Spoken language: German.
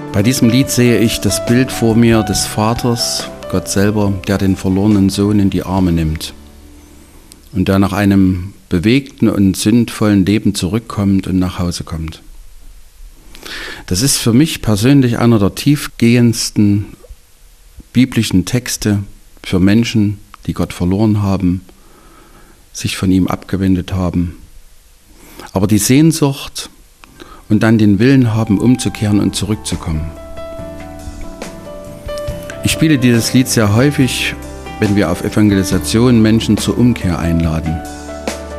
Bei diesem Lied sehe ich das Bild vor mir des Vaters, Gott selber, der den verlorenen Sohn in die Arme nimmt und der nach einem bewegten und sündvollen Leben zurückkommt und nach Hause kommt. Das ist für mich persönlich einer der tiefgehendsten biblischen Texte für Menschen, die Gott verloren haben, sich von ihm abgewendet haben, aber die Sehnsucht und dann den Willen haben, umzukehren und zurückzukommen. Ich spiele dieses Lied sehr häufig, wenn wir auf Evangelisation Menschen zur Umkehr einladen.